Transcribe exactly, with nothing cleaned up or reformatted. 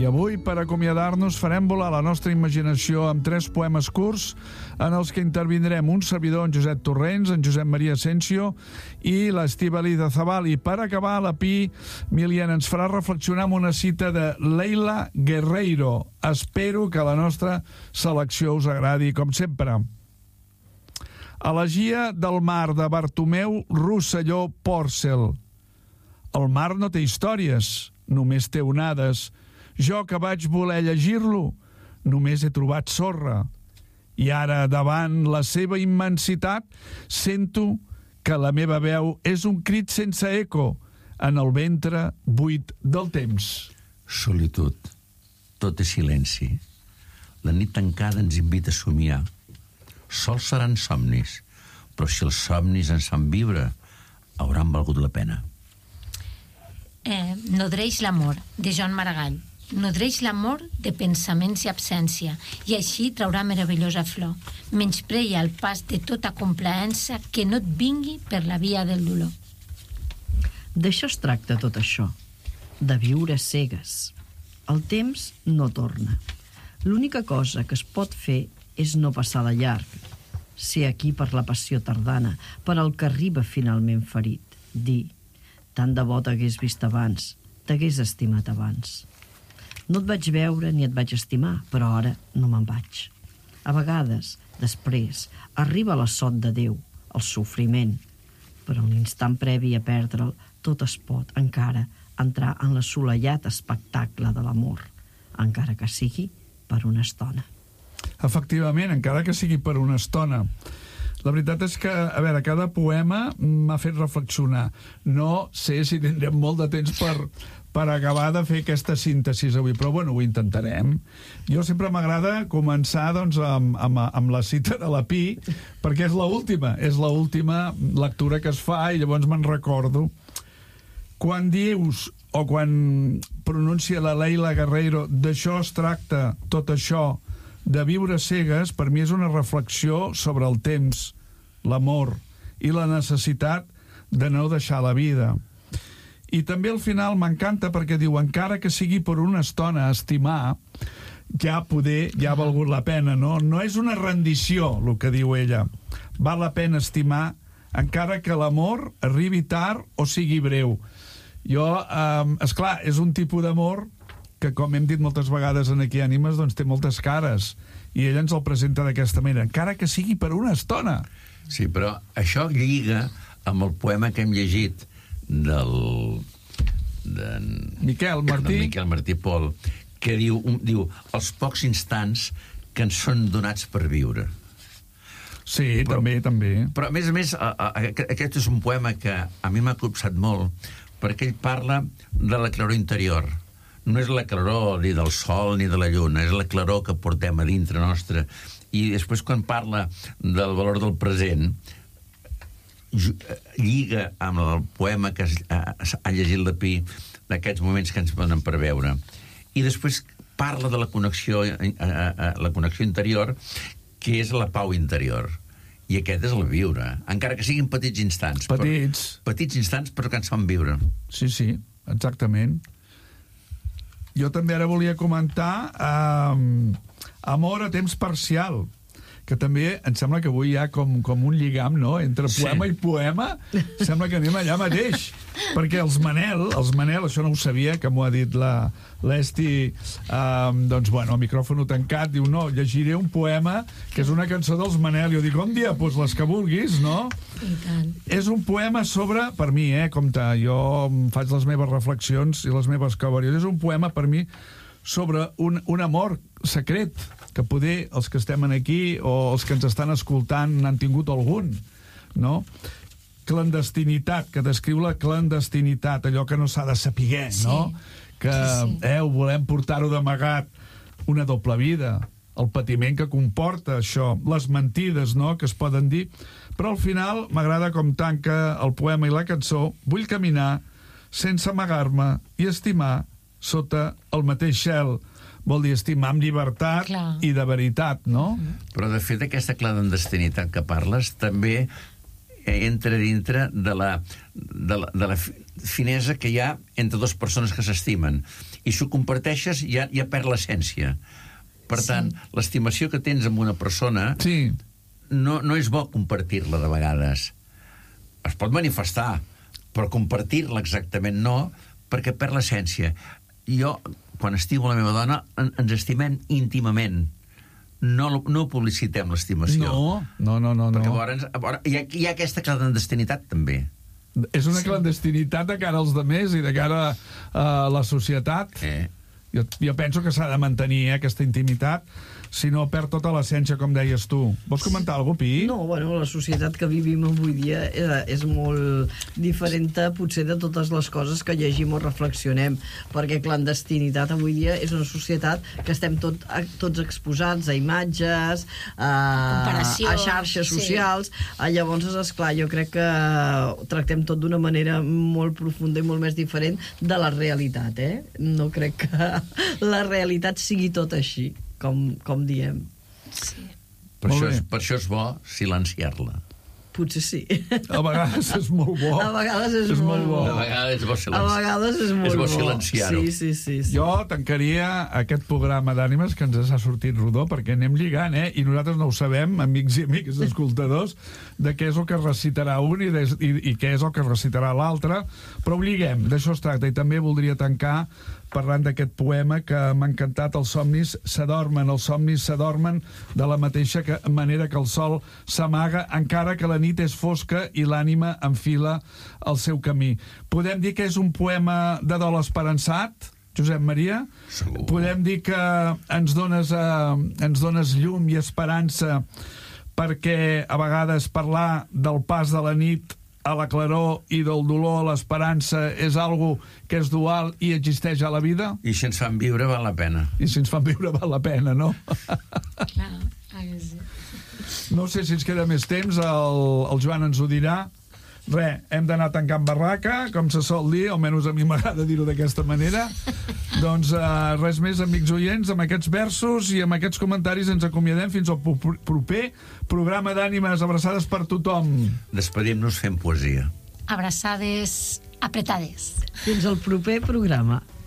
I avui, per acomiadar-nos, farem volar la nostra imaginació amb tres poemes curts en els que intervindrem un servidor, en Josep Torrents, en Josep Maria Asensio i l'Estíbaliz Zabal. I per acabar, la Pi Milian ens farà reflexionar amb una cita de Leila Guerreiro. Espero que la nostra selecció us agradi, com sempre. Elegia del mar, de Bartomeu Rosselló Porcel. El mar no té històries, només té onades. Jo, que vaig voler llegir-lo, només he trobat sorra. I ara, davant la seva immensitat, sento que la meva veu és un crit sense eco en el ventre buit del temps. Solitud. Tot és silenci. La nit tancada ens invita a somiar. Sols seran somnis, però si els somnis ens fan viure, hauran valgut la pena. Eh, nodreix l'amor, de Joan Maragall. Nodreix l'amor de pensaments i absència, i així traurà meravellosa flor. Menyspreia el pas de tota complaença que no et vingui per la via del dolor. D'això es tracta tot això, de viure cegues. El temps no torna. L'única cosa que es pot fer és no passar de llarg. Ser aquí per la passió tardana, per al que arriba finalment ferit. Dir, tant de bo t'hagués vist abans, t'hagués estimat abans. No et vaig veure ni et vaig estimar, però ara no me'n vaig. A vegades, després, arriba l'assot de Déu, el sofriment, però un instant previ a perdre'l, tot es pot, encara, entrar en l'assolellat espectacle de l'amor, encara que sigui per una estona. Efectivament, encara que sigui per una estona. La veritat és que, a veure, cada poema m'ha fet reflexionar. No sé si tindrem molt de temps per, per acabar de fer aquesta síntesi avui, però bueno, ho intentarem. Jo sempre m'agrada començar doncs, amb, amb, amb la cita de la Pi, perquè és l'última, és l'última lectura que es fa, i llavors me'n recordo. Quan dius, o quan pronuncia la Leila Guerreiro, d'això es tracta, tot això, de viure cegues, per mi és una reflexió sobre el temps, l'amor i la necessitat de no deixar la vida. I també al final m'encanta perquè diu, encara que sigui per una estona estimar, ja poder, ja ha valgut la pena, no? No és una rendició, el que diu ella. Val la pena estimar, encara que l'amor arribi tard o sigui breu. Jo, eh, esclar, és un tipus d'amor que, com hem dit moltes vegades en Aquí Ànimes, doncs té moltes cares, i ella ens el presenta d'aquesta manera, encara que sigui per una estona. Sí, però això lliga amb el poema que hem llegit del... de Miquel Martí. De Miquel Martí Pol, que diu, un, diu els pocs instants que ens són donats per viure. Sí, però, també, també. Però, a més a més, a, a, aquest és un poema que a mi m'ha copsat molt, perquè ell parla de la claror interior. No és la claror ni del sol ni de la lluna, és la claror que portem a dintre nostre. I després, quan parla del valor del present, lliga amb el poema que ha llegit la Pi d'aquests moments que ens poden preveure. I després parla de la connexió, la connexió interior, que és la pau interior. I aquest és el viure, encara que siguin petits instants. Petits. Però, petits instants, però que ens fan viure. Sí, sí, exactament. Jo també ara volia comentar eh, Amor a temps parcial, que també em sembla que avui hi ha com, com un lligam, no?, entre poema sí. i poema. Sembla que anem allà mateix, perquè els Manel, els Manel, això no ho sabia, que m'ho ha dit la l'Esti, eh, doncs, bueno, el micròfon tancat, diu, no, llegiré un poema que és una cançó dels Manel. Jo dic, on dia? Doncs les que vulguis, no? I tant. És un poema sobre, per mi, eh, compte, jo faig les meves reflexions i les meves cabarios, és un poema per mi sobre un, un amor secret, que poder els que estem aquí o els que ens estan escoltant n'han tingut algun, no? Clandestinitat, que descriu la clandestinitat, allò que no s'ha de saber, sí. no? Que, sí, sí. eh, ho volem portar-ho d'amagat, una doble vida, el patiment que comporta això, les mentides, no?, que es poden dir, però al final m'agrada com tanca el poema i la cançó. Vull caminar sense amagar-me i estimar sota el mateix cel. Vol dir estimar amb llibertat Clar. I de veritat, no? Però, de fet, aquesta clandestinitat que parles també entra dintre de la, de la, de la finesa que hi ha entre dues persones que s'estimen. I si ho comparteixes, ja, ja perd l'essència. Per tant, sí. l'estimació que tens amb una persona Sí. no, no és bo compartir-la de vegades. Es pot manifestar, però compartir-la exactament no, perquè perd l'essència. Jo, quan estimo la meva dona, en, ens estimem íntimament. No, no publicitem l'estimació. No, no, no, no. Perquè no. llavors, llavors hi, ha, hi ha aquesta clandestinitat, també. És una clandestinitat de cara als demés i de cara a la societat. Eh. Jo, jo penso que s'ha de mantenir eh, aquesta intimitat, si no perd tota l'essència, com deies tu. Vols comentar alguna cosa, Pi? No, bueno, la societat que vivim avui dia és, és molt diferent, potser, de totes les coses que llegim o reflexionem, perquè clandestinitat avui dia és una societat que estem tot, a, tots exposats a imatges, a, a xarxes socials, sí. a, llavors, esclar, jo crec que tractem tot d'una manera molt profunda i molt més diferent de la realitat, eh? No crec que la realitat sigui tot així, com, com diem. Sí. Per això, és, per això és bo silenciar-la. Potser sí. A vegades és molt bo. A vegades és, és molt bo. A vegades és bo silenciar. A vegades és molt és bo. bo. silenciar-ho. Sí, sí, sí, sí. Jo tancaria aquest programa d'ànimes que ens ha sortit rodó, perquè anem lligant, eh? I nosaltres no ho sabem, amics i amics escoltadors, de què és el que recitarà un i, de, i, i què és el que recitarà l'altre, però ho lliguem, d'això es tracta. I també voldria tancar parlant d'aquest poema que m'ha encantat. Els somnis s'adormen, els somnis s'adormen de la mateixa que, manera que el sol s'amaga, encara que la nit és fosca i l'ànima enfila el seu camí. Podem dir que és un poema de dol esperançat, Josep Maria? Segur. Podem dir que ens dones, eh, ens dones llum i esperança, perquè a vegades parlar del pas de la nit a la claror i del dolor a l'esperança és algo que és dual i existeix a la vida? I si ens fan viure, val la pena. I si ens fan viure val la pena, no? Clar, ah, sí. No sé si ens queda més temps, el, el Joan ens ho dirà. Re, hem d'anar tancant barraca, com se sol dir, almenys a mi m'agrada dir-ho d'aquesta manera. Doncs uh, res més, amics oients, amb aquests versos i amb aquests comentaris ens acomiadem fins al proper programa d'ànimes. Abraçades per tothom. Despedim-nos fent poesia. Abraçades apretades. Fins al proper programa.